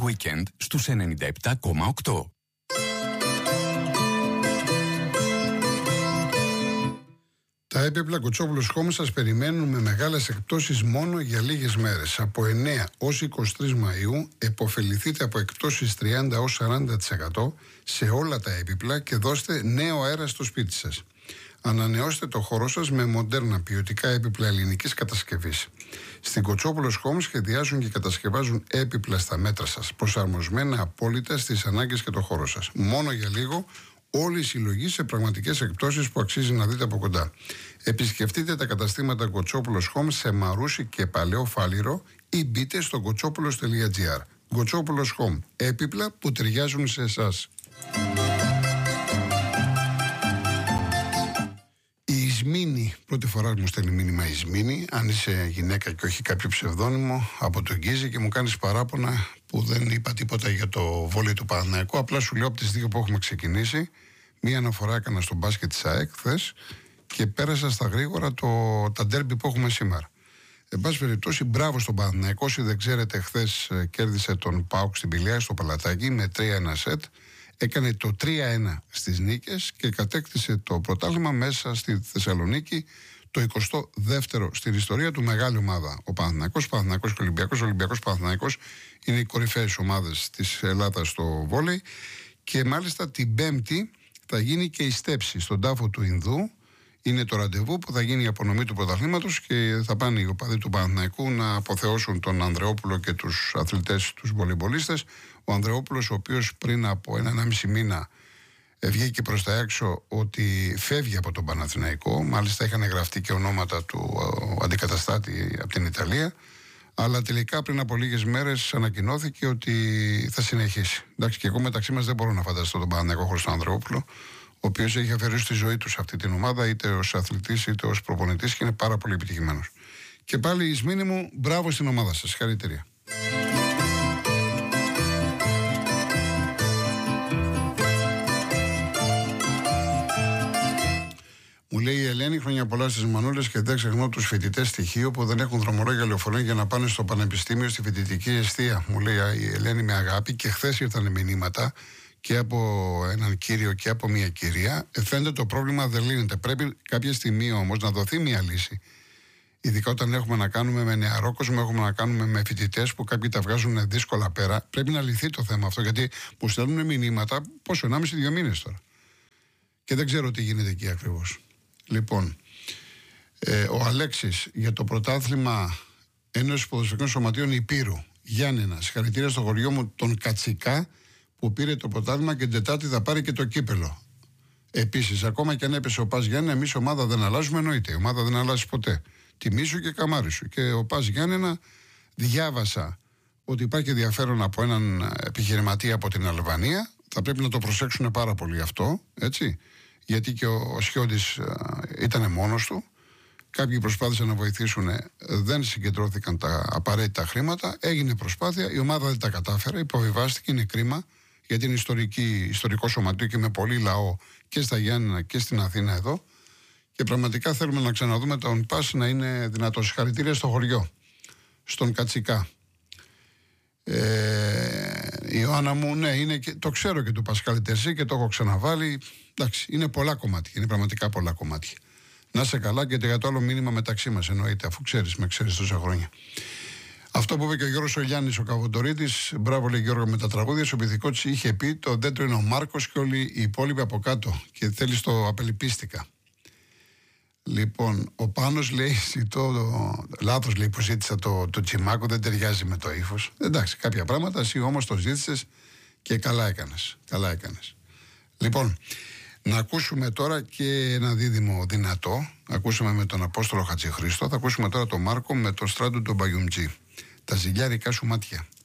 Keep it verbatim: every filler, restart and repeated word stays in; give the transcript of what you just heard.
Weekend στους ενενήντα επτά κόμμα οκτώ. Τα έπιπλα Κοτσόπουλος Home σας περιμένουν με μεγάλες εκπτώσεις μόνο για λίγες μέρες. Από εννέα ως είκοσι τρεις Μαΐου επωφεληθείτε από εκπτώσεις τριάντα έως σαράντα τοις εκατό σε όλα τα έπιπλα και δώστε νέο αέρα στο σπίτι σας. Ανανεώστε το χώρο σας με μοντέρνα ποιοτικά έπιπλα ελληνικής κατασκευής. Στην Κοτσόπουλος Home σχεδιάζουν και κατασκευάζουν έπιπλα στα μέτρα σας, προσαρμοσμένα απόλυτα στις ανάγκες και το χώρο σας. Μόνο για λίγο, όλη η συλλογή σε πραγματικές εκπτώσεις που αξίζει να δείτε από κοντά. Επισκεφτείτε τα καταστήματα Κοτσόπουλος Home σε Μαρούσι και Παλαιό Φάληρο ή μπείτε στο κοτσόπουλος τελεία τζι άρ. Κοτσόπουλος Home. Έπιπλα που ταιριάζουν σε εσάς. Η Ισμήνη, πρώτη φορά μου στέλνει μήνυμα η Ισμήνη. Αν είσαι γυναίκα και όχι κάποιο ψευδόνυμο, από τον Γκίζη και μου κάνεις παράπονα που δεν είπα τίποτα για το βόλεϊ του Παναθηναϊκού. Απλά σου λέω από τις δύο που έχουμε ξεκινήσει. Μία αναφορά έκανα στο μπάσκετ της ΑΕΚ χθες και πέρασα στα γρήγορα το, τα ντέρμπι που έχουμε σήμερα. Εν πάση περιπτώσει, μπράβο στον Παναθηναϊκό. Όσοι δεν ξέρετε, χθες κέρδισε τον ΠΑΟΚ στην Πηλαία στο Παλατάκι με τρία ένα σετ. Έκανε το τρία ένα στις νίκες και κατέκτησε το πρωτάθλημα μέσα στη Θεσσαλονίκη, το εικοστό δεύτερο στην ιστορία του, μεγάλη ομάδα. Ο Παναθηναϊκός, Παναθηναϊκός και Ολυμπιακός. Ο Ολυμπιακός Παναθηναϊκός είναι οι κορυφαίες ομάδες της Ελλάδας στο βόλεϊ. Και μάλιστα την Πέμπτη θα γίνει και η στέψη στον τάφο του Ινδού. Είναι το ραντεβού που θα γίνει η απονομή του πρωταθλήματος και θα πάνε οι οπαδοί του Παναθηναϊκού να αποθεώσουν τον Ανδρεόπουλο και τους αθλητές, τους βολεϊμπολίστες. Ο Ανδρεόπουλος, ο οποίος πριν από ένα ενάμιση μήνα βγήκε προς τα έξω ότι φεύγει από τον Παναθηναϊκό. Μάλιστα είχαν γραφτεί και ονόματα του αντικαταστάτη από την Ιταλία. Αλλά τελικά πριν από λίγες μέρες ανακοινώθηκε ότι θα συνεχίσει. Εντάξει, και εγώ μεταξύ μας δεν μπορώ να φανταστώ τον Παναθηναϊκό χωρίς τον Ανδρεόπουλο, ο οποίος έχει αφαιρέσει τη ζωή του σε αυτή την ομάδα, είτε ως αθλητής είτε ως προπονητής, και είναι πάρα πολύ επιτυχημένος. Και πάλι, Ισμήνη μου, μπράβο στην ομάδα σας. Συγχαρητήρια. Μου λέει η Ελένη, χρόνια πολλά στις μανούλες και δεν ξεχνώ τους φοιτητές στοιχείου που δεν έχουν δρομολόγια λεωφορείων για να πάνε στο πανεπιστήμιο στη φοιτητική εστία. Μου λέει η Ελένη με αγάπη, και χθες ήρθαν μηνύματα και από έναν κύριο και από μια κυρία. Ε, φαίνεται το πρόβλημα δεν λύνεται. Πρέπει κάποια στιγμή όμως να δοθεί μια λύση. Ειδικά όταν έχουμε να κάνουμε με νεαρό κόσμο, έχουμε να κάνουμε με φοιτητές που κάποιοι τα βγάζουν δύσκολα πέρα. Πρέπει να λυθεί το θέμα αυτό, γιατί μου στέλνουν μηνύματα πόσο, ενάμιση δύο μήνες τώρα. Και δεν ξέρω τι γίνεται εκεί ακριβώς. Λοιπόν, ε, ο Αλέξης για το πρωτάθλημα Ένωσης Ποδοσφαιρικών Σωματείων Υπήρου. Γιάννενα, συγχαρητήρια στο χωριό μου τον Κατσικά που πήρε το πρωτάθλημα και την Τετάρτη θα πάρει και το κύπελο. Επίσης, ακόμα και αν έπεσε ο Πας Γιάννενα, εμείς ομάδα δεν αλλάζουμε, εννοείται. Η ομάδα δεν αλλάζει ποτέ. Τιμή σου και καμάρι σου. Και ο Πας Γιάννενα, διάβασα ότι υπάρχει ενδιαφέρον από έναν επιχειρηματία από την Αλβανία. Θα πρέπει να το προσέξουν πάρα πολύ αυτό, έτσι. Γιατί και ο Σιώδης ήταν μόνος του. Κάποιοι προσπάθησαν να βοηθήσουν, δεν συγκεντρώθηκαν τα απαραίτητα χρήματα. Έγινε προσπάθεια, η ομάδα δεν τα κατάφερε, υποβιβάστηκε, είναι κρίμα, γιατί είναι ιστορική, ιστορικό σωματείο και με πολύ λαό και στα Γιάννενα και στην Αθήνα εδώ. Και πραγματικά θέλουμε να ξαναδούμε τον Πας να είναι δυνατός. Συγχαρητήρια στο χωριό, στον Κατσικά. Ε, η Ιωάννα μου, ναι, είναι και, το ξέρω και του Πασκάλη Τερσί και το έχω ξαναβάλει. Εντάξει, είναι πολλά κομμάτια, είναι πραγματικά πολλά κομμάτια. Να είσαι καλά, και για το άλλο μήνυμα μεταξύ μας, εννοείται, αφού ξέρεις, με ξέρεις τόσα χρόνια. Αυτό που είπε και ο Γιώργος ο Γιάννης ο Καβοντορίτης, μπράβο λέει Γιώργο με τα τραγούδια, στο πυθικό της είχε πει το δέντρο είναι ο Μάρκος και όλοι οι υπόλοιποι από κάτω. Και θέλει το απελπίστηκα. Λοιπόν, ο Πάνος λέει, ζητώ, λάθος λέει που ζήτησα το, το Τσιμάκο, δεν ταιριάζει με το ύφος. Εντάξει, κάποια πράγματα, εσύ όμως το ζήτησες και καλά έκανες. Καλά έκανες. Λοιπόν, να ακούσουμε τώρα και ένα δίδυμο δυνατό. Ακούσαμε με τον Απόστολο Χατζηχρήστο, θα ακούσουμε τώρα τον Μάρκο με τον Στράτο τον Μπαγιουμτζή. Τα ζηλιάρικα σου μάτια.